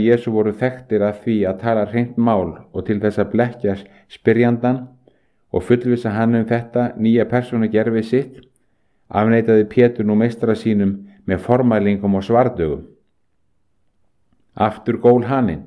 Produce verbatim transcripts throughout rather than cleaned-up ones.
Jesú voru þekktir að því að tala hreint mál og til þess að blekkja spyrjandan og fullvissa hann um þetta nýja persónu gerfi sitt, afneitaði Pétur nú meistara sínum með formælingum og svardögum. Aftur gól haninn.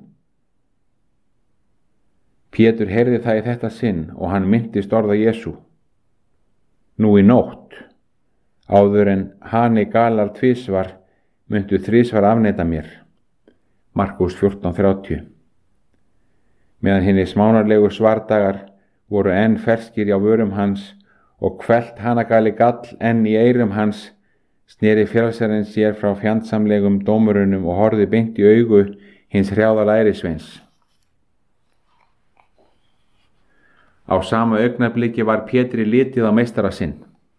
Pétur heyrði það í þetta sinn og hann minntist orða Jesú. Nú í nótt, áður en hani galar tvisvar, muntu þrisvar afneita mér. Markús fjórtán þrjátíu. Meðan hinni smánarlegu svardagar voru enn ferskir á vörum hans og kvellt hanagali gall enn í eyrum hans, sneri frelsarinn sér frá fjandsamlegum dómurunum og horfði beint í augu hins hrjáða lærisveins. Á sama augnabliki var Pétri litið á meistara sinn.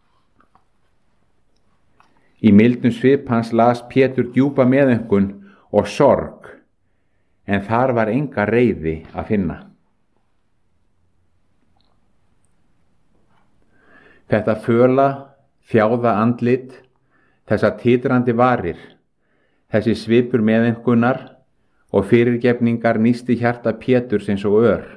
Í mildum svip hans las Pétur djúpa meðaumkun og sorg, en þar var enga reiði að finna. Þetta föla, þjáða andlit, þessa titrandi varir, þessi svipur meðaumkunar og fyrirgefningar nísti hjarta Péturs eins og ör.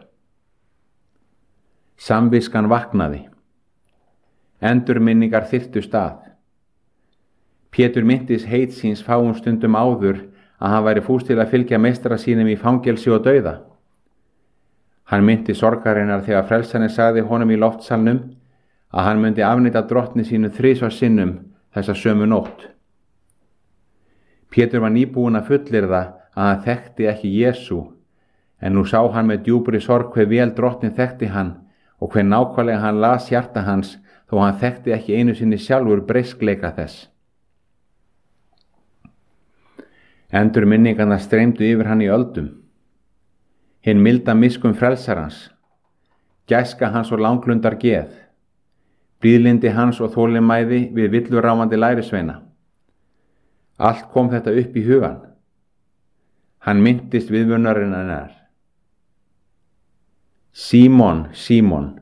Samviskan vaknaði. Endurminningar þyrftu stað. Pétur minntist heit síns fáum stundum áður að hann væri fús til að fylgja meistara sínum í fangelsi og dauða. Hann minnti sorgarinnar þegar frelsarinn sagði honum í loftsalnum að hann myndi afneita drottni sínu þrisvar sinnum þessa sömu nótt. Pétur var nýbúinn að fullyrða að hann þekkti ekki Jesú, en nú sá hann með djúpri sorg hve vel drottnin þekkti hann og hve nákvæmlega hann las hjarta hans þó hann þekkti ekki einu sinni sjálfur breiskleika þess. Endur minningarna streymdu yfir hann í öldum. Hinn milda miskunn frelsarans, gæska hans og langlundar geð, blíðlyndi hans og þolinmæði við villuráfandi lærisveina. Allt kom þetta upp í hugan. Hann minntist viðvörunarinnar. Símon, Símon,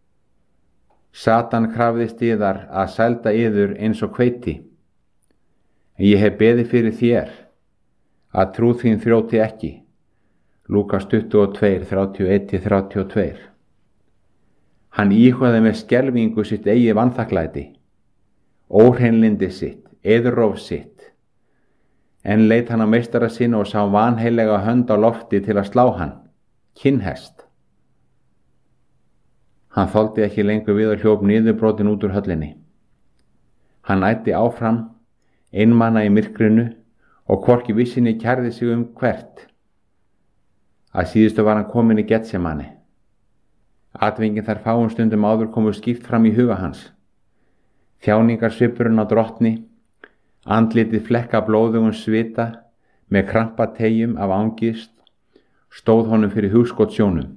Satan krafðist yðar að sælda yður eins og hveiti. En ég hef beðið fyrir þér, að trúð þín þrjóti ekki. Lúkas tuttugu og tvö, þrjátíu og eitt til þrjátíu og tvö. Hann íhugaði með skelfingu sitt eigi vanþakklæti, óhreinlyndi sitt, eðuróf sitt, en leit hann á meistara sinn og sá vanheilega hönd á lofti til að slá hann, kinnhest. Hann þoldi ekki lengur við og hljóp niðurbrotin út úr höllinni. Hann æddi áfram, einmana í myrkrinu og hvorki vissinni kærði sig um hvert. Að síðustu var hann kominn í Getsemani. Atvingin þar fáum stundum áður komu skýrt fram í huga hans. Þjáningarsvipurinn á drottni, andlitið flekka blóðugum svita með krampategjum af angist, stóð honum fyrir hugskotssjónum.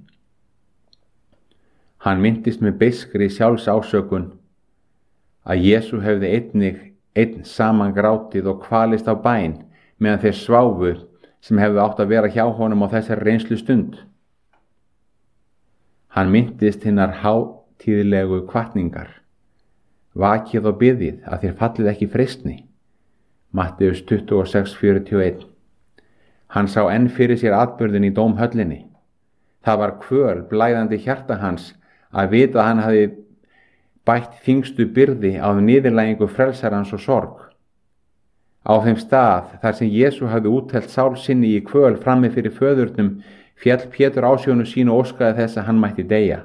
Hann minntist með beiskri sjálfsásökun að Jesú hefði einnig einn saman grátið og kvalist á bæn meðan þeir sváfu sem hefði átt að vera hjá honum á þessari reynslu stund. Hann minntist hinnar hátíðlegu hvatningar. Vakið og biðið að þér fallið ekki freistni. Matteus tuttugu og sex, fjörutíu og eitt. Hann sá enn fyrir sér atburðin í dómhöllinni. Það var kvöl blæðandi hjarta hans að vita að hann hafi bætt þyngstu byrði á niðurlægingu frelsarans og sorg. Á þeim stað þar sem Jesú hafði úttelt sál sinni í kvöl frammi fyrir föðurnum féll Pétur ásjónu sín og óskaði þess að hann mætti deyja.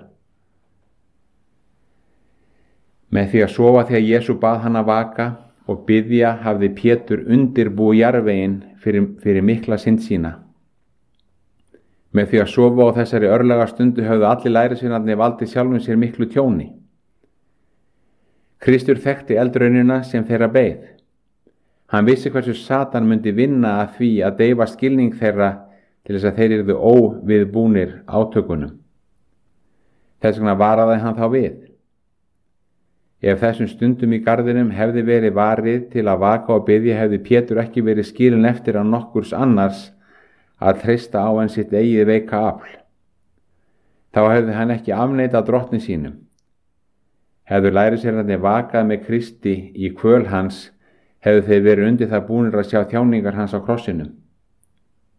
Með því að sofa þegar Jesú bað hann að vaka og biðja hafði Pétur undirbúið jarðveginn fyrir, fyrir mikla synd sína. Með því að sofa á þessari örlaga stundu höfðu allir lærisveinarnir valdið sjálfum sér miklu tjóni. Kristur þekkti eldraunina sem þeirra beið. Hann vissi hversu Satan myndi vinna að því að deyfa skilning þeirra til þess að þeir yrðu óviðbúnir átökunum. Þess vegna varaði hann þá við. Ef þessum stundum í garðinum hefði verið varið til að vaka og biðja hefði Pétur ekki verið skilinn eftir af nokkurs annars að treysta á hann sitt eigið veika afl. Þá hefði hann ekki afneitað drottni sínum. Hefðu lærisveinarnir vakað með Kristi í kvöl hans, hefðu þeir verið undir það búnir að sjá þjáningar hans á krossinum.